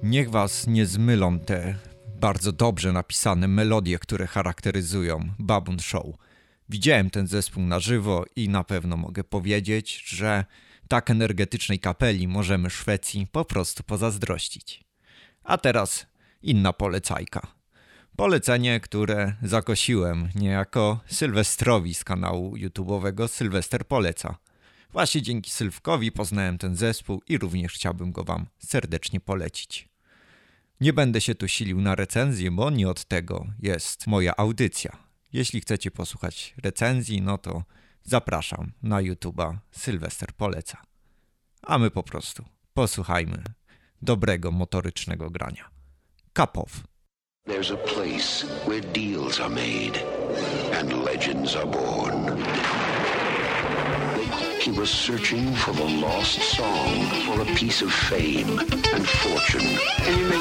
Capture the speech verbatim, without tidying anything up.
Niech was nie zmylą te bardzo dobrze napisane melodie, które charakteryzują Baboon Show. Widziałem ten zespół na żywo i na pewno mogę powiedzieć, że tak energetycznej kapeli możemy Szwecji po prostu pozazdrościć. A teraz inna polecajka. Polecenie, które zakosiłem niejako Sylwestrowi z kanału YouTube'owego Sylwester Poleca. Właśnie dzięki Sylwkowi poznałem ten zespół i również chciałbym go wam serdecznie polecić. Nie będę się tu silił na recenzję, bo nie od tego jest moja audycja. Jeśli chcecie posłuchać recenzji, no to zapraszam na YouTube'a Sylwester Poleca. A my po prostu posłuchajmy dobrego motorycznego grania. Cup of. There's a place where deals are made and legends are born. He was searching for the lost song, for a piece of fame and fortune. And he